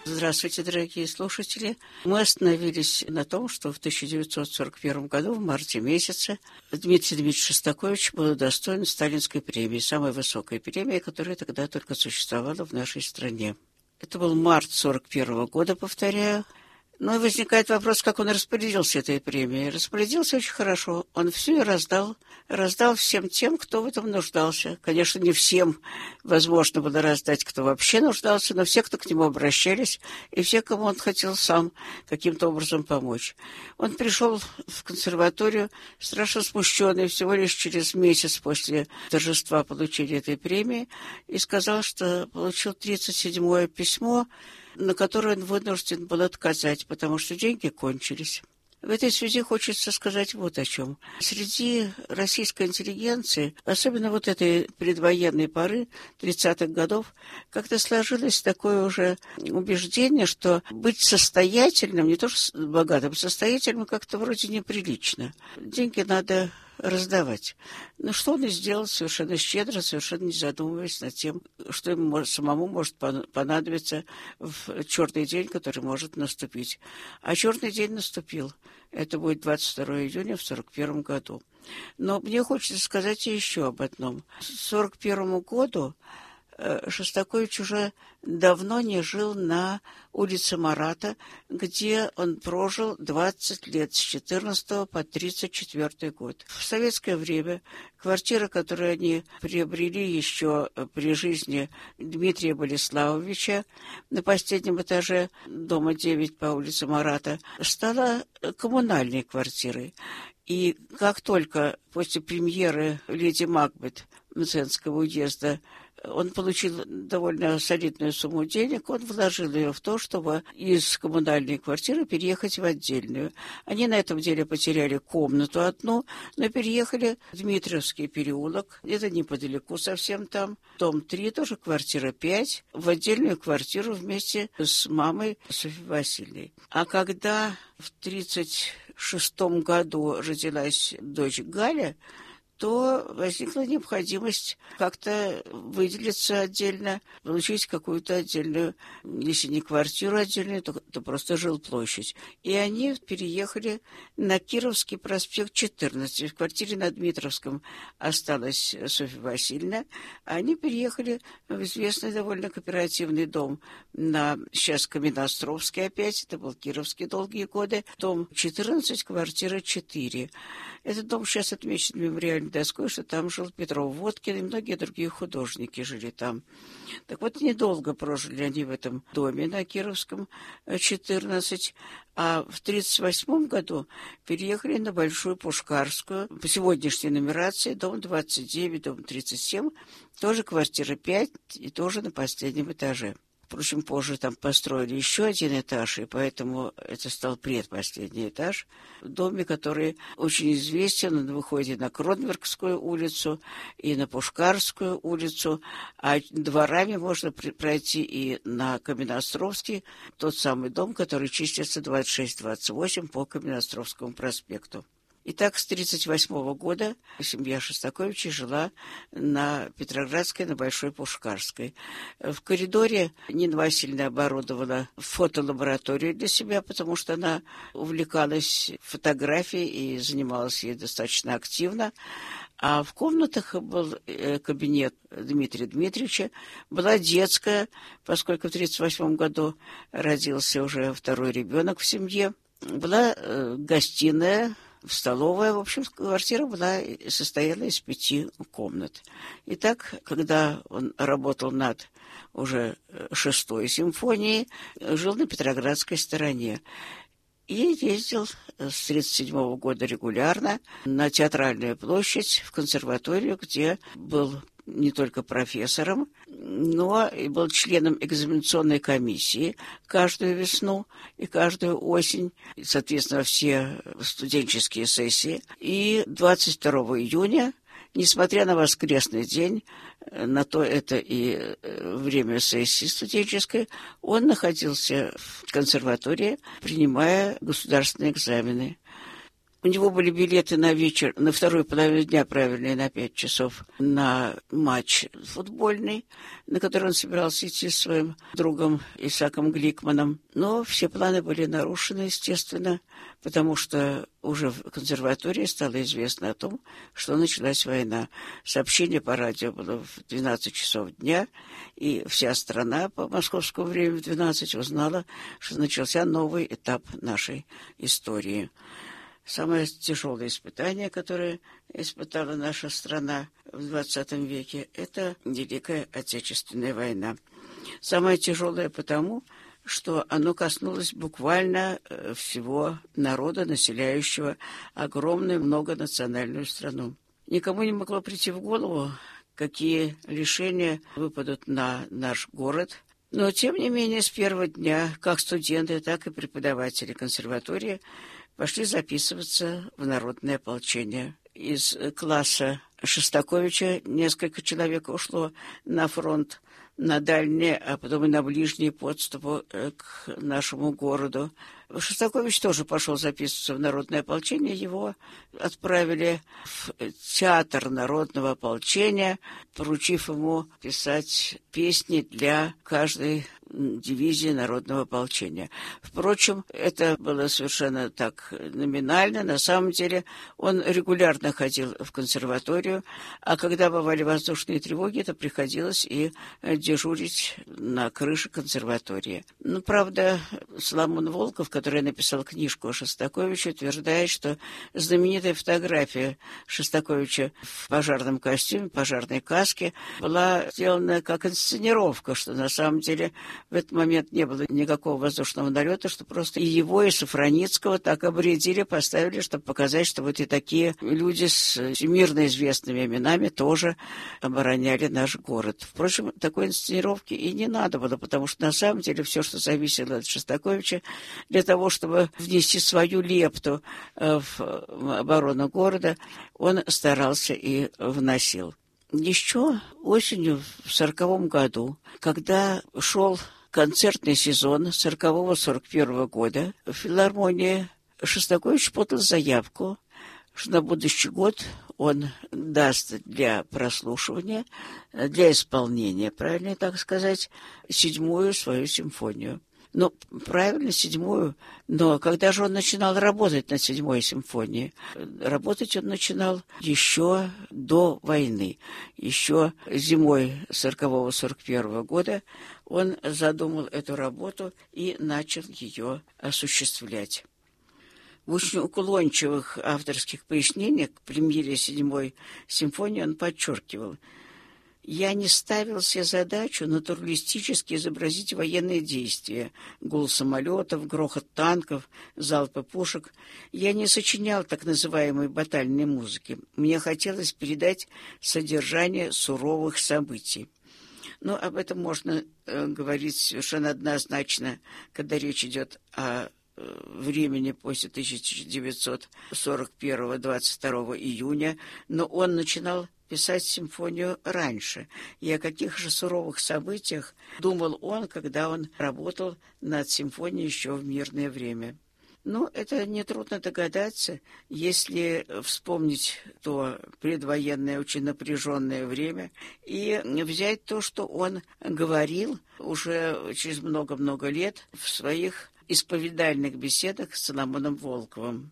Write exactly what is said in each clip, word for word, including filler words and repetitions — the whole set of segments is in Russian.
Здравствуйте, дорогие слушатели. Мы остановились на том, что в тысяча девятьсот сорок первом году, в марте месяце, Дмитрий Дмитриевич Шостакович был удостоен Сталинской премии, самой высокой премии, которая тогда только существовала в нашей стране. Это был март сорок первого года, повторяю. Но возникает вопрос, как он распорядился этой премией. Распорядился очень хорошо. Он все и раздал. Раздал всем тем, кто в этом нуждался. Конечно, не всем возможно было раздать, кто вообще нуждался, но все, кто к нему обращались, и все, кому он хотел сам каким-то образом помочь. Он пришел в консерваторию страшно смущенный, всего лишь через месяц после торжества получения этой премии, и сказал, что получил тридцать седьмое письмо, на которое он вынужден был отказать, потому что деньги кончились. В этой связи хочется сказать вот о чем. Среди российской интеллигенции, особенно вот этой предвоенной поры, тридцатых годов, как-то сложилось такое уже убеждение, что быть состоятельным, не то что богатым, состоятельным как-то вроде неприлично. Деньги надо раздавать. Но что он и сделал совершенно щедро, совершенно не задумываясь над тем, что ему может, самому может понадобиться в черный день, который может наступить. А черный день наступил. Это будет двадцать второго июня в сорок первом году. Но мне хочется сказать еще об одном. К сорок первому году Шостакович уже давно не жил на улице Марата, где он прожил двадцать лет, с четырнадцатого по тридцать четвёртый год. В советское время квартира, которую они приобрели еще при жизни Дмитрия Болеславовича на последнем этаже дома девять по улице Марата, стала коммунальной квартирой. И как только после премьеры «Леди Макбет» Мценского уезда он получил довольно солидную сумму денег, он вложил ее в то, чтобы из коммунальной квартиры переехать в отдельную. Они на этом деле потеряли комнату одну, но переехали в Дмитриевский переулок, где-то неподалеку совсем там, дом три, тоже квартира пять, в отдельную квартиру вместе с мамой Софьей Васильевной. А когда в тридцать шестом году родилась дочь Галя, то возникла необходимость как-то выделиться отдельно, получить какую-то отдельную, если не квартиру отдельную, то, то просто жилплощадь. И они переехали на Кировский проспект четырнадцать. В квартире на Дмитровском осталась Софья Васильевна. Они переехали в известный довольно кооперативный дом на сейчас Каменноостровский опять, это был Кировский долгие годы, дом четырнадцать, квартира четыре. Этот дом сейчас отмечен мемориальной доской, что там жил Петров Водкин, и многие другие художники жили там. Так вот, недолго прожили они в этом доме на Кировском четырнадцать, а в тридцать восьмом году переехали на Большую Пушкарскую, по сегодняшней нумерации, дом двадцать девять, дом тридцать семь, тоже квартира пять и тоже на последнем этаже. Впрочем, позже там построили еще один этаж, и поэтому это стал предпоследний этаж. В доме, который очень известен, он выходит на Кронверкскую улицу и на Пушкарскую улицу, а дворами можно пройти и на Каменноостровский, тот самый дом, который числится двадцать шесть двадцать восемь по Каменноостровскому проспекту. Итак, с тридцать восьмого года семья Шостаковичей жила на Петроградской, на Большой Пушкарской. В коридоре Нина Васильевна оборудовала фотолабораторию для себя, потому что она увлекалась фотографией и занималась ей достаточно активно. А в комнатах был кабинет Дмитрия Дмитриевича, была детская, поскольку в тридцать восьмом году родился уже второй ребенок в семье, была гостиная, столовая. В общем, квартира была, состояла из пяти комнат. Итак, когда он работал над уже шестой симфонией, жил на Петроградской стороне. И ездил с тридцать седьмого года регулярно на Театральную площадь, в консерваторию, где был не только профессором, но и был членом экзаменационной комиссии каждую весну и каждую осень, и, соответственно, все студенческие сессии. И двадцать второго июня, несмотря на воскресный день, на то это и время сессии студенческой, он находился в консерватории, принимая государственные экзамены. У него были билеты на вечер, на вторую половину дня, правильно, на пять часов, на матч футбольный, на который он собирался идти с своим другом Исааком Гликманом. Но все планы были нарушены, естественно, потому что уже в консерватории стало известно о том, что началась война. Сообщение по радио было в двенадцать часов дня, и вся страна по московскому времени в двенадцать узнала, что начался новый этап нашей истории. Самое тяжелое испытание, которое испытала наша страна в двадцатом веке, это Великая Отечественная война. Самое тяжелое потому, что оно коснулось буквально всего народа, населяющего огромную многонациональную страну. Никому не могло прийти в голову, какие лишения выпадут на наш город. Но, тем не менее, с первого дня как студенты, так и преподаватели консерватории пошли записываться в народное ополчение. Из класса Шостаковича несколько человек ушло на фронт, на дальние, а потом и на ближние подступы к нашему городу. Шостакович тоже пошел записываться в народное ополчение. Его отправили в театр народного ополчения, поручив ему писать песни для каждой дивизии народного ополчения. Впрочем, это было совершенно так номинально. На самом деле он регулярно ходил в консерваторию, а когда бывали воздушные тревоги, это приходилось и дежурить на крыше консерватории. Ну, правда, Соломон Волков, который написал книжку о Шостаковиче, утверждает, что знаменитая фотография Шостаковича в пожарном костюме, пожарной каске была сделана как инсценировка, что на самом деле в этот момент не было никакого воздушного налета, что просто и его, и Сафроницкого так обрядили, поставили, чтобы показать, что вот и такие люди с всемирно известными именами тоже обороняли наш город. Впрочем, такой инсценировки и не надо было, потому что на самом деле все, что зависело от Шостаковича, для того, чтобы внести свою лепту в оборону города, он старался и вносил. Еще осенью в сороковом году, когда шел концертный сезон сорокового-сорок первого года, в филармонии Шостакович подал заявку, что на будущий год он даст для прослушивания, для исполнения, правильно так сказать, седьмую свою симфонию. Ну, правильно, седьмую, но когда же он начинал работать над седьмой симфонией? Работать он начинал еще до войны. Еще зимой сорокового-сорок первого года он задумал эту работу и начал ее осуществлять. В очень уклончивых авторских пояснениях к премьере седьмой симфонии он подчеркивал: «Я не ставил себе задачу натуралистически изобразить военные действия, гул самолетов, грохот танков, залпы пушек. Я не сочинял так называемой батальной музыки. Мне хотелось передать содержание суровых событий». Но об этом можно э, говорить совершенно однозначно, когда речь идет о времени после тысяча девятьсот сорок первого — двадцать второго июня, но он начинал писать симфонию раньше. И о каких же суровых событиях думал он, когда он работал над симфонией еще в мирное время. Ну, это нетрудно догадаться, если вспомнить то предвоенное, очень напряженное время и взять то, что он говорил уже через много-много лет в своих исповедальных беседах с Соломоном Волковым.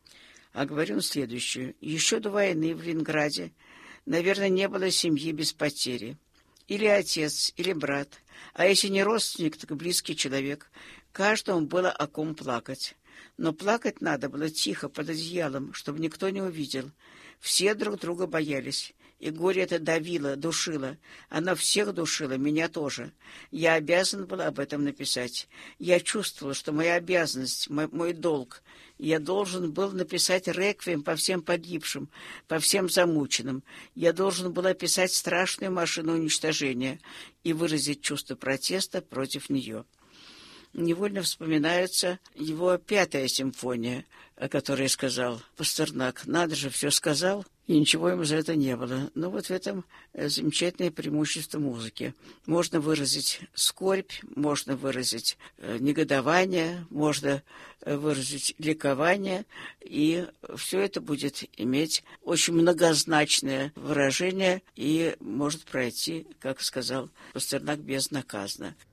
А говорю он следующее. Еще до войны в Ленинграде, наверное, не было семьи без потери. Или отец, или брат. А если не родственник, так близкий человек. Каждому было о ком плакать. Но плакать надо было тихо, под одеялом, чтобы никто не увидел. Все друг друга боялись. И горе это давило, душило. Оно всех душило, меня тоже. Я обязан был об этом написать. Я чувствовал, что моя обязанность, мой, мой долг. Я должен был написать реквием по всем погибшим, по всем замученным. Я должен был описать страшную машину уничтожения и выразить чувство протеста против нее. невольно вспоминается его пятая симфония, о которой сказал Пастернак. Надо же, все сказал, и ничего ему за это не было. Но вот в этом замечательное преимущество музыки. Можно выразить скорбь, можно выразить негодование, можно выразить ликование, и все это будет иметь очень многозначное выражение и может пройти, как сказал Пастернак, безнаказанно.